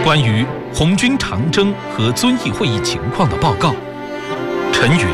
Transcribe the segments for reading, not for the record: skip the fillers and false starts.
关于红军长征和遵义会议情况的报告。陈云。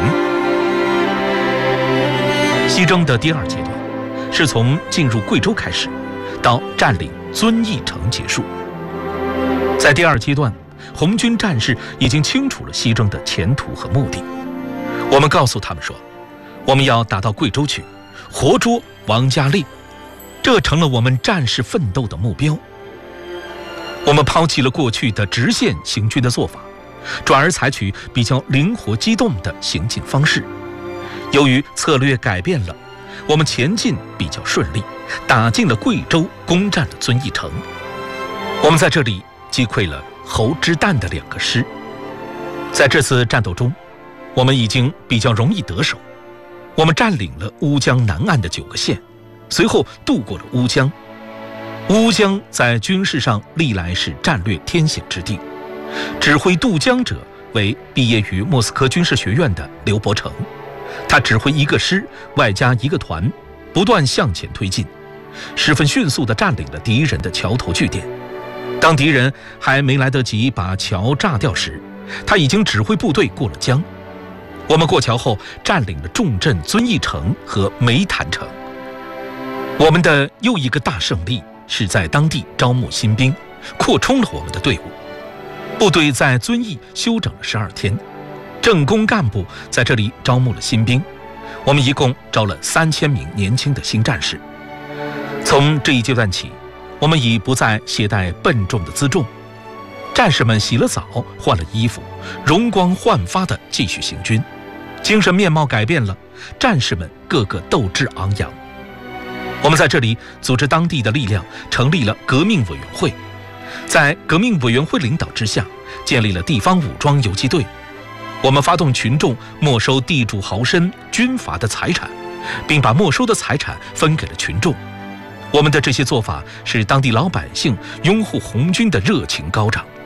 西征的第二阶段是从进入贵州开始，到占领遵义城结束。在第二阶段，红军战士已经清楚了西征的前途和目的。我们告诉他们说，我们要打到贵州去，活捉王家令，这成了我们战士奋斗的目标。我们抛弃了过去的直线行军的做法，转而采取比较灵活机动的行进方式。由于策略改变了，我们前进比较顺利，打进了贵州，攻占了遵义城。我们在这里击溃了侯之旦的2个师。在这次战斗中，我们已经比较容易得手。我们占领了乌江南岸的9个县，随后渡过了乌江。乌江在军事上历来是战略天险之地，指挥渡江者为毕业于莫斯科军事学院的刘伯承，他指挥1个师外加1个团，不断向前推进，十分迅速地占领了敌人的桥头据点。当敌人还没来得及把桥炸掉时，他已经指挥部队过了江。我们过桥后占领了重镇遵义城和梅潭城。我们的又一个大胜利是在当地招募新兵，扩充了我们的队伍。部队在遵义休整了12天，政工干部在这里招募了新兵。我们一共招了3000名年轻的新战士。从这一阶段起，我们已不再携带笨重的辎重，战士们洗了澡，换了衣服，容光焕发地继续行军，精神面貌改变了，战士们个个斗志昂扬。我们在这里组织当地的力量，成立了革命委员会，在革命委员会领导之下，建立了地方武装游击队。我们发动群众没收地主豪绅、军阀的财产，并把没收的财产分给了群众。我们的这些做法使当地老百姓拥护红军的热情高涨。